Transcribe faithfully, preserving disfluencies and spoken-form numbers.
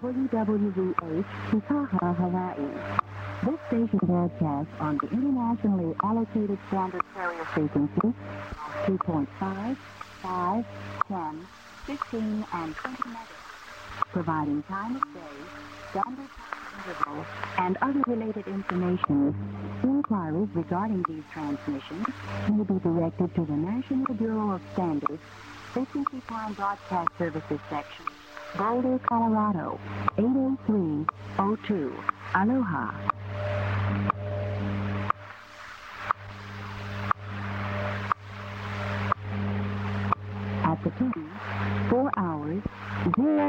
W W V H, Kikaha, Hawaii. This station broadcasts on the internationally allocated standard carrier frequency two point five, five, ten, fifteen, and twenty megahertz, providing time of day, standard time interval, and other related information. Inquiries regarding these transmissions may be directed to the National Bureau of Standards, Frequency Time Broadcast Services Section, Boulder, Colorado, eight oh three oh two. Aloha.